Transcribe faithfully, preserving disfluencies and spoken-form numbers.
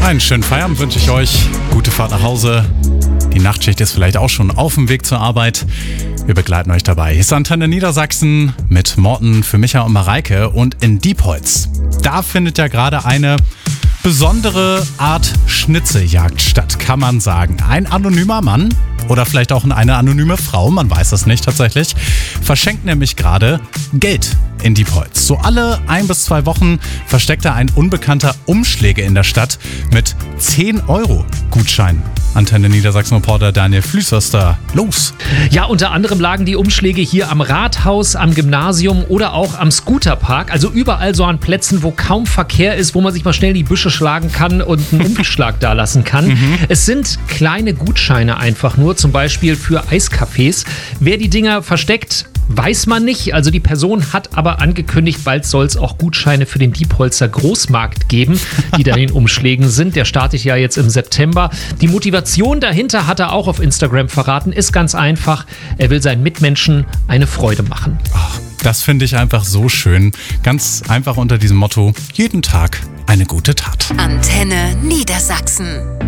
Einen schönen Feierabend wünsche ich euch. Gute Fahrt nach Hause. Die Nachtschicht ist vielleicht auch schon auf dem Weg zur Arbeit. Wir begleiten euch dabei. Hier ist Antenne Niedersachsen mit Morten für Micha und Mareike. Und in Diepholz, da findet ja gerade eine besondere Art Schnitzeljagd statt, kann man sagen. Ein anonymer Mann oder vielleicht auch eine anonyme Frau, man weiß es nicht tatsächlich, verschenkt nämlich gerade Geld in Diepholz. So alle ein bis zwei Wochen versteckt er ein Unbekannter Umschläge in der Stadt mit zehn Euro Gutschein. Antenne Niedersachsen-Reporter Daniel Flüsterster, los! Ja, unter anderem lagen die Umschläge hier am Rathaus, am Gymnasium oder auch am Scooterpark. Also überall so an Plätzen, wo kaum Verkehr ist, wo man sich mal schnell in die Büsche schlagen kann und einen Umschlag da lassen kann. Mhm. Es sind kleine Gutscheine einfach nur, zum Beispiel für Eiscafés. Wer die Dinger versteckt, weiß man nicht. Also die Person hat aber angekündigt, bald soll es auch Gutscheine für den Diepholzer Großmarkt geben, die da in den Umschlägen sind. Der startet ja jetzt im September. Die Motivation dahinter hat er auch auf Instagram verraten, ist ganz einfach. Er will seinen Mitmenschen eine Freude machen. Ach, das finde ich einfach so schön. Ganz einfach unter diesem Motto, jeden Tag eine gute Tat. Antenne Niedersachsen.